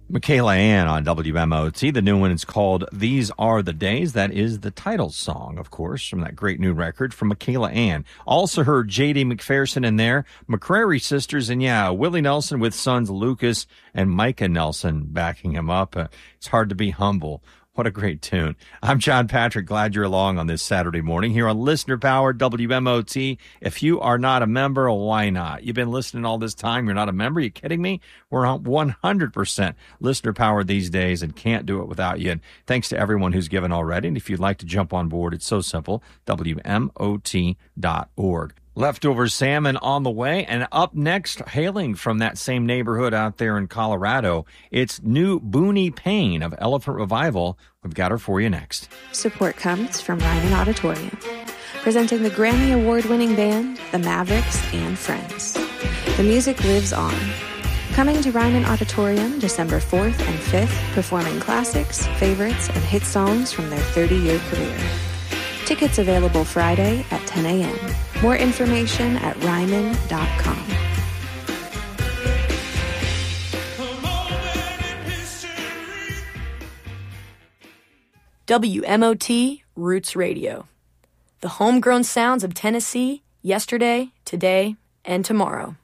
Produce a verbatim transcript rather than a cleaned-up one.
Michaela Ann on W M O T. The new one is called These Are the Days. That is the title song, of course, from that great new record from Michaela Ann. Also heard J D McPherson in there, McCrary sisters, and yeah, Willie Nelson with sons Lucas and Micah Nelson backing him up. Uh, it's hard to be humble. What a great tune. I'm John Patrick. Glad you're along on this Saturday morning here on Listener Power W M O T. If you are not a member, why not? You've been listening all this time. You're not a member? Are you kidding me? We're on one hundred percent Listener Power these days and can't do it without you. And thanks to everyone who's given already. And if you'd like to jump on board, it's so simple. W M O T dot org. Leftover salmon on the way, and up next, hailing from that same neighborhood out there in Colorado, it's new Booney Payne of Elephant Revival. We've got her for you next. Support comes from Ryman Auditorium, presenting the Grammy Award-winning band, the Mavericks and Friends. The music lives on. Coming to Ryman Auditorium December fourth and fifth, performing classics, favorites, and hit songs from their thirty-year career. Tickets available Friday at ten a.m. More information at ryman dot com. W M O T Roots Radio. The homegrown sounds of Tennessee, yesterday, today, and tomorrow.